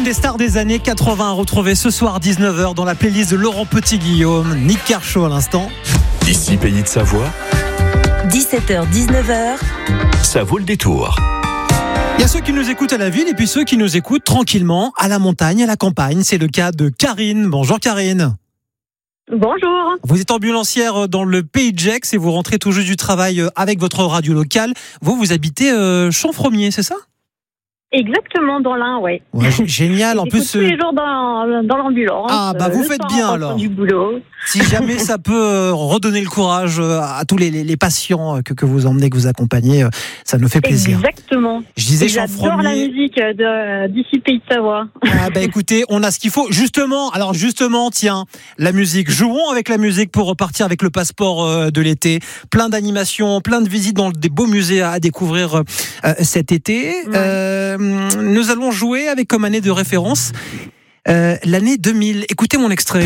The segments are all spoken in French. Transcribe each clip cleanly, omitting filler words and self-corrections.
L'une des stars des années 80 à retrouver ce soir 19h dans la playlist de Laurent Petit-Guillaume, Nick Kershaw à l'instant. Ici Pays de Savoie, 17h, 19h, ça vaut le détour. Il y a ceux qui nous écoutent à la ville et puis ceux qui nous écoutent tranquillement à la montagne, à la campagne. C'est le cas de Karine. Bonjour Karine. Bonjour. Vous êtes ambulancière dans le Pays de Gex et vous rentrez tout juste du travail avec votre radio locale. Vous habitez Chanfremier, c'est ça ? Exactement, dans l'Ain, ouais. Génial. En plus, tous les jours dans l'ambulance. Ah, bah vous faites bien alors. Du boulot. Si jamais ça peut redonner le courage à tous les patients que vous emmenez, que vous accompagnez, ça nous fait plaisir. Exactement. Je disais j'adore la musique d'ici Pays de Savoie. Ah bah écoutez, on a ce qu'il faut. Justement, tiens, la musique. Jouons avec la musique pour repartir avec le passeport de l'été. Plein d'animations, plein de visites dans des beaux musées à découvrir cet été. Ouais. Nous allons jouer avec comme année de référence l'année 2000. Écoutez mon extrait.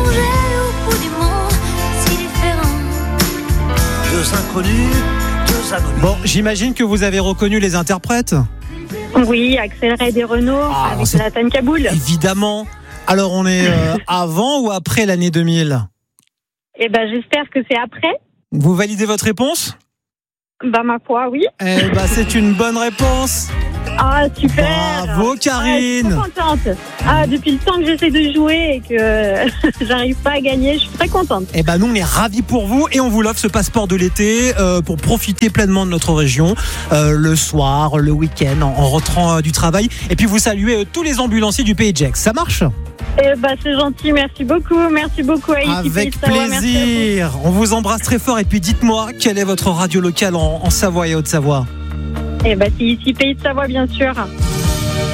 Deux inconnus, deux anonymes. Bon, j'imagine que vous avez reconnu les interprètes. Oui, Axel Red et Renaud avec Jonathan Kaboul. Évidemment. Alors on est avant ou après l'année 2000 ? Eh ben j'espère que c'est après. Vous validez votre réponse ? Bah ma foi, oui. Eh ben c'est une bonne réponse. Ah super. Bravo Karine. Je suis trop contente. Depuis le temps que j'essaie de jouer et que j'arrive pas à gagner, je suis très contente. Eh ben nous on est ravis pour vous et on vous offre ce passeport de l'été pour profiter pleinement de notre région le soir, le week-end en rentrant du travail et puis vous saluez tous les ambulanciers du Pays de Gex. Ça marche ? Eh ben c'est gentil, merci beaucoup à ici. Avec plaisir. On vous embrasse très fort et puis dites-moi quelle est votre radio locale en Savoie et Haute-Savoie. Eh ben c'est ici Pays de Savoie bien sûr.